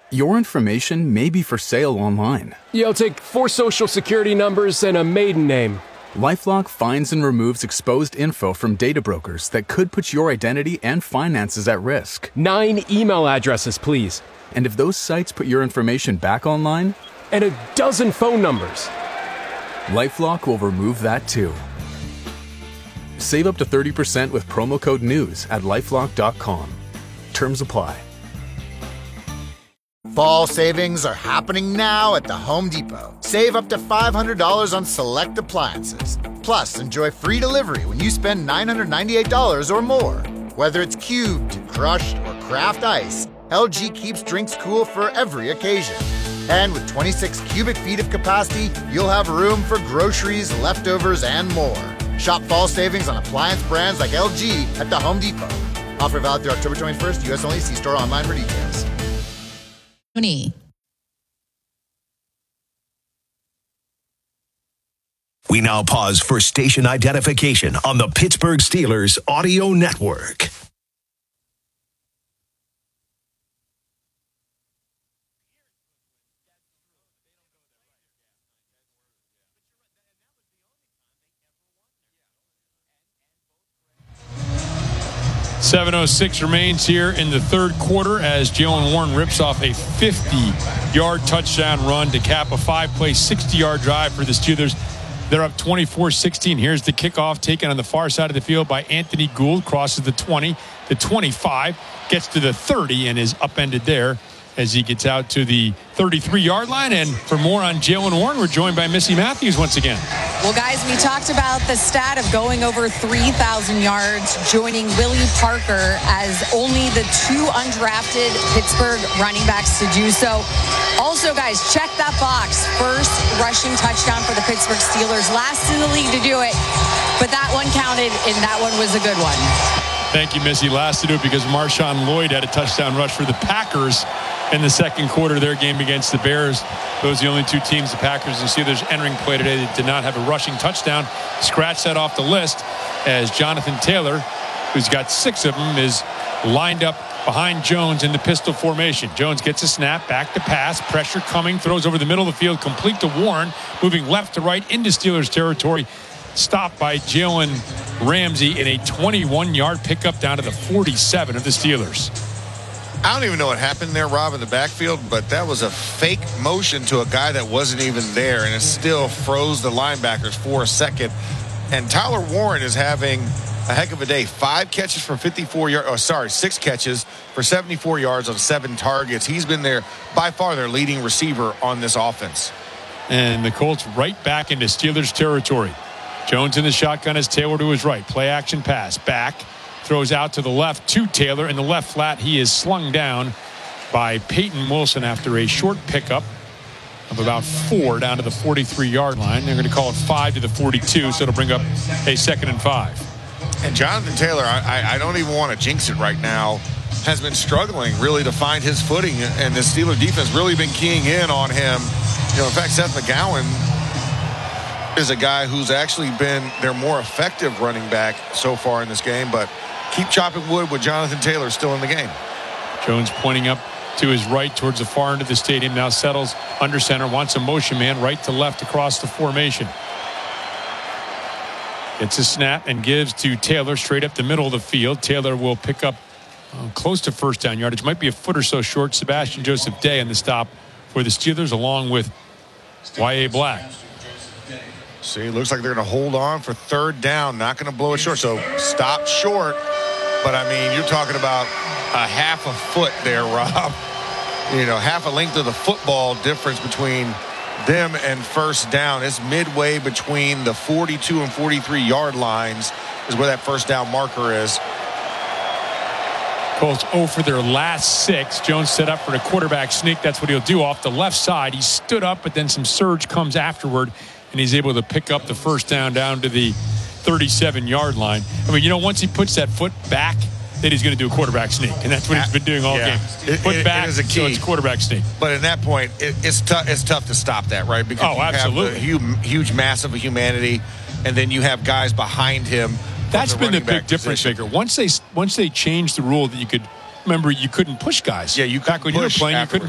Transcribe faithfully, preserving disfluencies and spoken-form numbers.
Your information may be for sale online. Yeah, I'll take four social security numbers and a maiden name. LifeLock finds and removes exposed info from data brokers that could put your identity and finances at risk. Nine email addresses, please. And if those sites put your information back online, and a dozen phone numbers, LifeLock will remove that too. Save up to thirty percent with promo code NEWS at lifelock dot com. Terms apply. Fall savings are happening now at the Home Depot. Save up to five hundred dollars on select appliances. Plus, enjoy free delivery when you spend nine hundred ninety-eight dollars or more. Whether it's cubed, crushed, or craft ice, L G keeps drinks cool for every occasion. And with twenty-six cubic feet of capacity, you'll have room for groceries, leftovers, and more. Shop fall savings on appliance brands like L G at the Home Depot. Offer valid through October twenty-first, U S only. See store online for details. We now pause for station identification on the Pittsburgh Steelers Audio Network. seven oh six remains here in the third quarter as Jaylen Warren rips off a fifty-yard touchdown run to cap a five-play, sixty-yard drive for the Steelers. They're up twenty-four sixteen. Here's the kickoff taken on the far side of the field by Anthony Gould. Crosses the twenty, the twenty-five, gets to the thirty and is upended there as he gets out to the thirty-three-yard line. And for more on Jaylen Warren, we're joined by Missy Matthews once again. Well, guys, we talked about the stat of going over three thousand yards, joining Willie Parker as only the two undrafted Pittsburgh running backs to do so. Also, guys, check that box. First rushing touchdown for the Pittsburgh Steelers. Last in the league to do it, but that one counted, and that one was a good one. Thank you, Missy. Last to do it because Marshawn Lloyd had a touchdown rush for the Packers in the second quarter of their game against the Bears. Those are the only two teams, the Packers and Steelers, entering play today that did not have a rushing touchdown. Scratch that off the list as Jonathan Taylor, who's got six of them, is lined up behind Jones in the pistol formation. Jones gets a snap, back to pass, pressure coming, throws over the middle of the field, complete to Warren, moving left to right into Steelers territory. Stopped by Jalen Ramsey in a twenty-one-yard pickup down to the forty-seven of the Steelers. I don't even know what happened there, Rob, in the backfield, but that was a fake motion to a guy that wasn't even there, and it still froze the linebackers for a second. And Tyler Warren is having a heck of a day. Five catches for fifty-four yards. Oh, sorry, six catches for seventy-four yards on seven targets. He's been there by far their leading receiver on this offense. And the Colts right back into Steelers territory. Jones in the shotgun as Taylor to his right. Play action pass. Back. Throws out to the left to Taylor. In the left flat, he is slung down by Peyton Wilson after a short pickup of about four down to the forty-three-yard line. They're going to call it five to the forty-two, so it'll bring up a second and five. And Jonathan Taylor, I, I don't even want to jinx it right now, has been struggling really to find his footing, and the Steeler defense really been keying in on him. You know, in fact, Seth McGowan is a guy who's actually been their more effective running back so far in this game, but keep chopping wood with Jonathan Taylor still in the game. Jones pointing up to his right towards the far end of the stadium. Now settles under center. Wants a motion man right to left across the formation. Gets a snap and gives to Taylor straight up the middle of the field. Taylor will pick up uh, close to first down yardage. Might be a foot or so short. Sebastian Joseph Day on the stop for the Steelers along with Y A Black. See, it looks like they're going to hold on for third down. Not going to blow it short. So stop short. But, I mean, you're talking about a half a foot there, Rob. You know, half a length of the football difference between them and first down. It's midway between the forty-two and forty-three-yard lines is where that first down marker is. Colts oh for their last six. Jones set up for the quarterback sneak. That's what he'll do off the left side. He stood up, but then some surge comes afterward, and he's able to pick up the first down down to the thirty-seven-yard line. I mean, you know, once he puts that foot back, then he's going to do a quarterback sneak, and that's what he's been doing all yeah. game. Foot it, back, it is a key. so it's quarterback sneak. But in that point, it, it's tough. It's tough to stop that, right? Because oh, you absolutely. have the huge, huge mass of humanity, and then you have guys behind him. That's the been the big difference position. maker. Once they once they changed the rule that you could remember, you couldn't push guys. Yeah, you back when you were playing, you couldn't